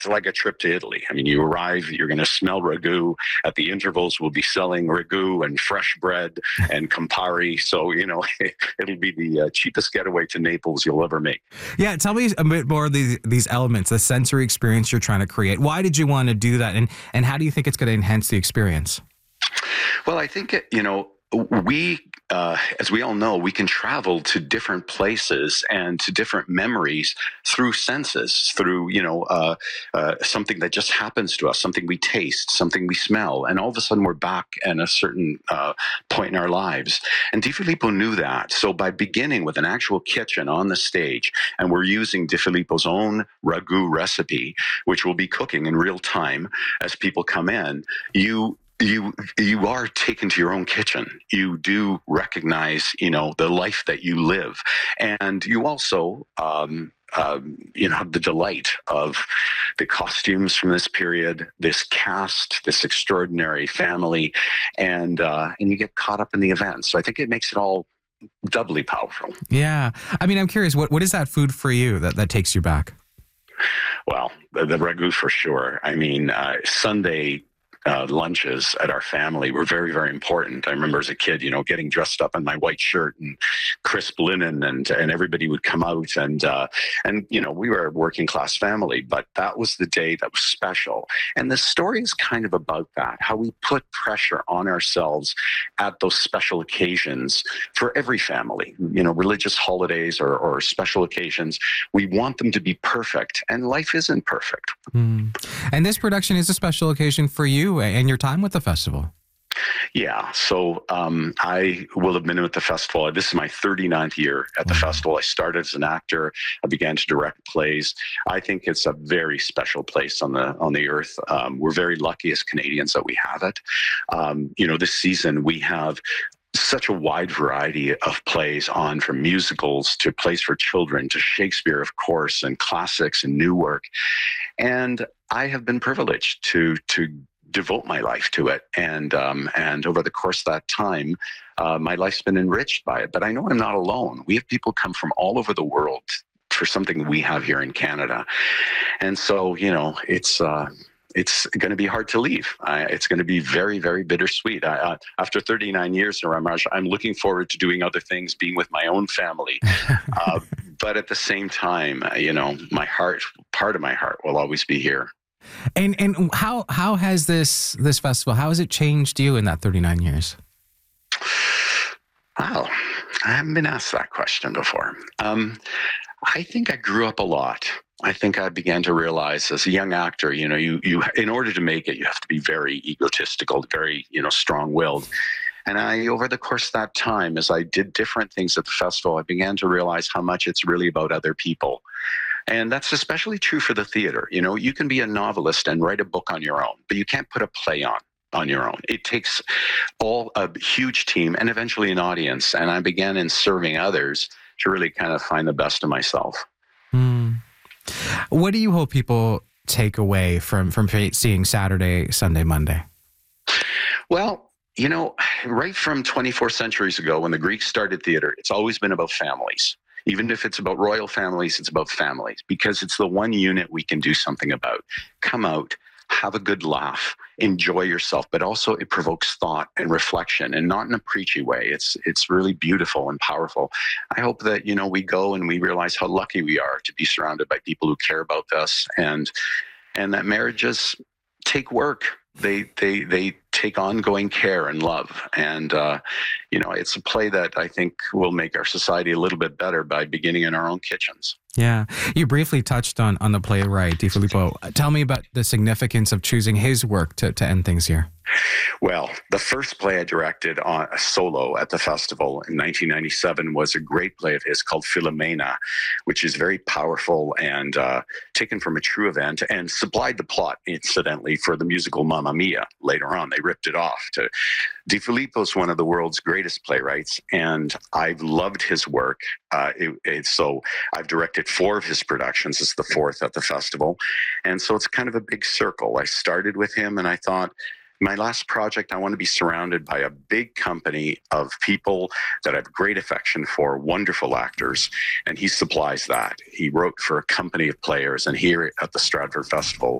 like a trip to Italy. I mean, you arrive, you're going to smell ragu. At the intervals, we'll be selling ragu and fresh bread and Campari. So, it'll be the cheapest getaway to Naples you'll ever make. Yeah, tell me a bit more of these elements, the sensory experience you're trying to create. Why did you want to do that? And how do you think it's going to enhance the experience? Well, I think, we, as we all know, we can travel to different places and to different memories through senses, through, something that just happens to us, something we taste, something we smell. And all of a sudden we're back at a certain point in our lives. And Di Filippo knew that. So by beginning with an actual kitchen on the stage, and we're using Di Filippo's own ragu recipe, which will be cooking in real time as people come in, you are taken to your own kitchen. You do recognize, the life that you live. And you also, have the delight of the costumes from this period, this cast, this extraordinary family, and you get caught up in the event. So I think it makes it all doubly powerful. Yeah. I mean, I'm curious, what is that food for you that takes you back? Well, the ragu for sure. I mean, Sunday lunches at our family were very, very important. I remember as a kid, getting dressed up in my white shirt and crisp linen, and everybody would come out, and we were a working class family, but that was the day that was special. And the story is kind of about that, how we put pressure on ourselves at those special occasions for every family, religious holidays or special occasions. We want them to be perfect, and life isn't perfect. And this production is a special occasion for you and your time with the festival. Yeah. So I will have been with the festival. This is my 39th year at the festival. I started as an actor. I began to direct plays. I think it's a very special place on the earth. We're very lucky as Canadians that we have it. This season we have such a wide variety of plays on, from musicals to plays for children to Shakespeare, of course, and classics and new work. And I have been privileged to devote my life to it. And over the course of that time, my life's been enriched by it. But I know I'm not alone. We have people come from all over the world for something we have here in Canada. And so, it's going to be hard to leave. It's going to be very, very bittersweet. After 39 years in Ramage, I'm looking forward to doing other things, being with my own family. But at the same time, part of my heart will always be here. And how has this festival, how has it changed you in that 39 years? Wow, I haven't been asked that question before. I think I grew up a lot. I think I began to realize as a young actor, you in order to make it, you have to be very egotistical, very, strong-willed. And over the course of that time, as I did different things at the festival, I began to realize how much it's really about other people. And that's especially true for the theater. You can be a novelist and write a book on your own, but you can't put a play on your own. It takes a huge team and eventually an audience. And I began in serving others to really kind of find the best of myself. What do you hope people take away from seeing Saturday, Sunday, Monday? Well, right from 24 centuries ago, when the Greeks started theater, it's always been about families. Even if it's about royal families, it's about families, because it's the one unit we can do something about. Come out, have a good laugh, enjoy yourself, but also it provokes thought and reflection, and not in a preachy way. It's really beautiful and powerful. I hope that, we go and we realize how lucky we are to be surrounded by people who care about us, and that marriages take work. They take ongoing care and love. And, it's a play that I think will make our society a little bit better by beginning in our own kitchens. Yeah. You briefly touched on the playwright, Di Filippo. Tell me about the significance of choosing his work to end things here. Well, the first play I directed on a solo at the festival in 1997 was a great play of his called Philomena, which is very powerful and taken from a true event and supplied the plot, incidentally, for the musical Mamma Mia later on. They ripped it off. Di Filippo is one of the world's greatest playwrights, and I've loved his work. So I've directed 4 of his productions. It's the 4th at the festival. And so it's kind of a big circle. I started with him and I thought, My last project, I want to be surrounded by a big company of people that I have great affection for, wonderful actors, and he supplies that. He wrote for a company of players, and here at the Stratford Festival,